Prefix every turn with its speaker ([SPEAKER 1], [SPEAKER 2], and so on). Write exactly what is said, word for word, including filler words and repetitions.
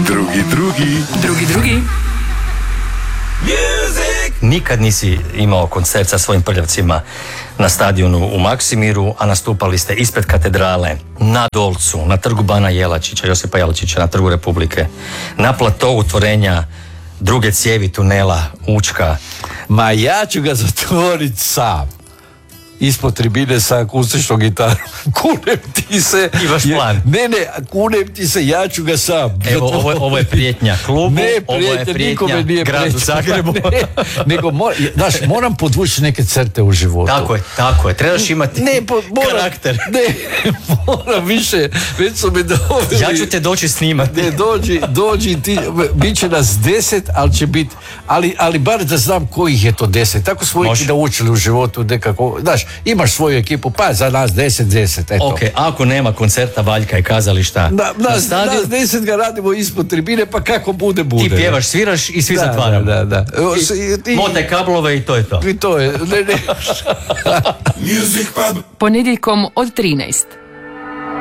[SPEAKER 1] Drugi, drugi.
[SPEAKER 2] Drugi, drugi.
[SPEAKER 3] Nikad nisi imao koncert sa svojim prljavcima na stadionu u Maksimiru, a nastupali ste ispred katedrale, na Dolcu, na trgu Bana Jelačića, Josipa Jelačića, na trgu Republike, na platovu tvorenja druge cijevi tunela Učka.
[SPEAKER 4] Ma ja ću ga zatvoriti sam. Ispod tribine sa akustičnom gitarom. Kunem ti se.
[SPEAKER 3] Imaš plan?
[SPEAKER 4] Ne, ne, kunem ti se, ja ću ga sam.
[SPEAKER 3] Evo, ovo, ovo je prijetnja klubu,
[SPEAKER 4] ne,
[SPEAKER 3] ovo je prijetnja
[SPEAKER 4] nije
[SPEAKER 3] gradu Zagrebu.
[SPEAKER 4] Ne, nego, mor, znaš, moram podvući neke crte u životu.
[SPEAKER 3] Tako je, tako je. Trebaš imati
[SPEAKER 4] ne, po, moram,
[SPEAKER 3] karakter.
[SPEAKER 4] Ne, moram više. Već su me doveli.
[SPEAKER 3] Ja ću te doći snimati.
[SPEAKER 4] Ne, dođi, dođi ti. Bit će nas deset, ali će biti, ali, ali bar da znam kojih je to deset. Tako smo ih naučili u životu nekako, znaš, imaš svoju ekipu, pa za nas deset, deset, eto.
[SPEAKER 3] Ok, ako nema koncerta Valjka i kazališta
[SPEAKER 4] na,
[SPEAKER 3] na,
[SPEAKER 4] nas,
[SPEAKER 3] stadion...
[SPEAKER 4] Nas deset ga radimo ispod tribine, pa kako bude, bude.
[SPEAKER 3] Ti pjevaš, sviraš i svi
[SPEAKER 4] da,
[SPEAKER 3] zatvaramo.
[SPEAKER 4] Da, da, da.
[SPEAKER 3] I, motaj kablove i to je to.
[SPEAKER 4] I to je, ne, ne.
[SPEAKER 2] Ponedjeljkom od trinaest.